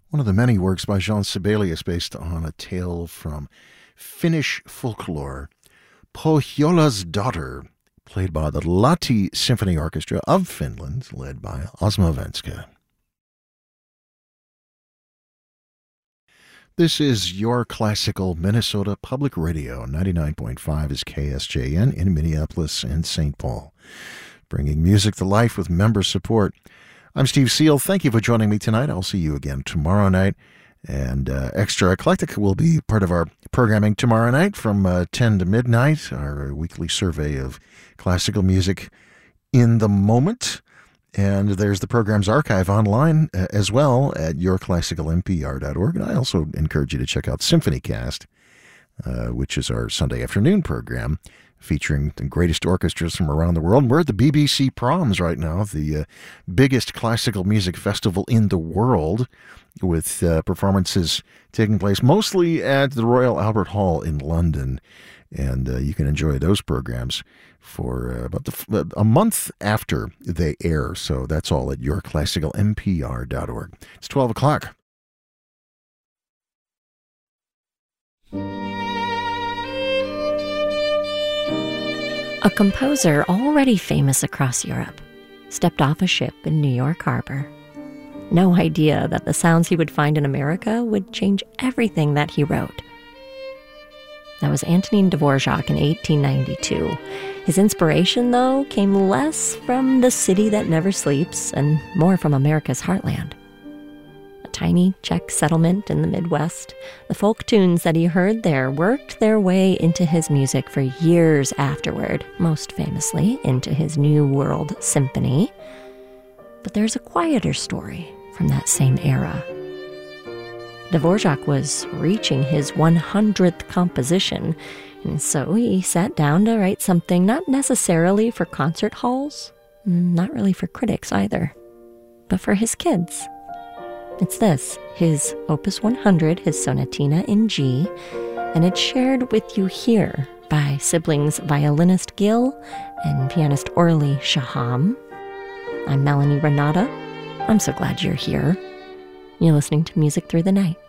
one of the many works by Jean Sibelius based on a tale from Finnish folklore, Pohjola's Daughter, played by the Lahti Symphony Orchestra of Finland, led by Osmo Venska. This is your classical Minnesota Public Radio. 99.5 is KSJN in Minneapolis and St. Paul, bringing music to life with member support. I'm Steve Seal. Thank you for joining me tonight. I'll see you again tomorrow night. And Extra Eclectic will be part of our programming tomorrow night from 10 to midnight, our weekly survey of classical music in the moment. And there's the program's archive online as well at yourclassicalmpr.org. And I also encourage you to check out SymphonyCast, which is our Sunday afternoon program featuring the greatest orchestras from around the world. And we're at the BBC Proms right now, the biggest classical music festival in the world, with performances taking place mostly at the Royal Albert Hall in London. And you can enjoy those programs for about a month after they air. So that's all at yourclassicalmpr.org. It's 12 o'clock. A composer already famous across Europe stepped off a ship in New York Harbor. No idea that the sounds he would find in America would change everything that he wrote. That was Antonin Dvorak in 1892. His inspiration, though, came less from the city that never sleeps and more from America's heartland. A tiny Czech settlement in the Midwest, the folk tunes that he heard there worked their way into his music for years afterward, most famously into his New World Symphony. But there's a quieter story from that same era. Dvorak was reaching his 100th composition, and so he sat down to write something not necessarily for concert halls, not really for critics either, but for his kids. It's this, his Opus 100, his Sonatina in G, and it's shared with you here by siblings violinist Gil and pianist Orly Shaham. I'm Melanie Renata. I'm so glad you're here. You're listening to Music Through the Night.